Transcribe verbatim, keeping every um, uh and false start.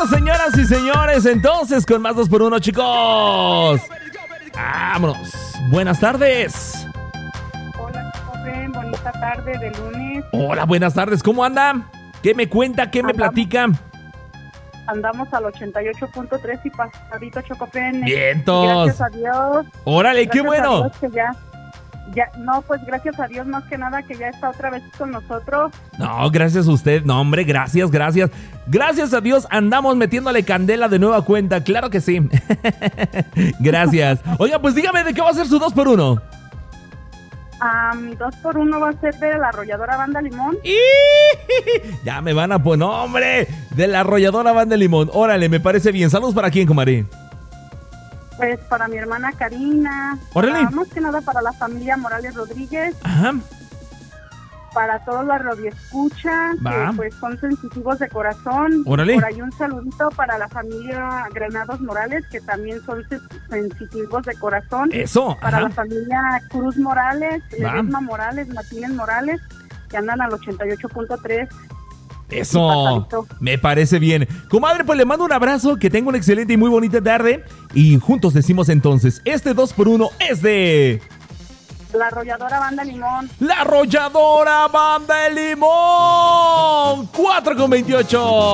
Vámonos, señoras y señores, entonces con más dos por uno, chicos. Vámonos. Buenas tardes. Hola, joven, bonita tarde de lunes. Hola, buenas tardes. ¿Cómo anda? ¿Qué me cuenta? ¿Qué me Andamos. platica? Andamos al ochenta y ocho punto tres y pasadito, Chocopen. Vientos. Gracias a Dios. Órale, qué Gracias a bueno. Dios que ya, ya, no, pues gracias a Dios más que nada que ya está otra vez con nosotros. No, gracias a usted. No, hombre, gracias, gracias. Gracias a Dios andamos metiéndole candela de nueva cuenta. Claro que sí. Gracias. Oiga, pues dígame de qué va a ser su dos por uno. Um, dos por uno va a ser de la arrolladora Banda Limón. ¡Y! Ya me van a poner, no, hombre, de la arrolladora Banda Limón. Órale, me parece bien. Saludos para quién, comadre. Pues para mi hermana Karina. Órale. Para, más que nada para la familia Morales Rodríguez. Ajá. Para todos los radioescuchas, Va. que pues son sensitivos de corazón. Órale. Por ahí un saludito para la familia Granados Morales, que también son sen- sensitivos de corazón. Eso. Para Ajá. la familia Cruz Morales, Va. Ledesma Morales, Martínez Morales, que andan al ochenta y ocho punto tres. Eso, Pasadito. me parece bien. Comadre, pues le mando un abrazo, que tenga una excelente y muy bonita tarde. Y juntos decimos entonces, este dos por uno es de... La arrolladora Banda Limón. La arrolladora Banda de Limón. cuatro con veintiocho.